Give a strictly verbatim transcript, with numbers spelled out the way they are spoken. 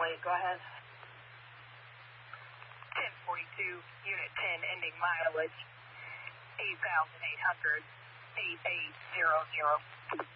eight, go ahead. ten forty-two, Unit ten, ending mileage eight thousand eight hundred, eight eight zero zero.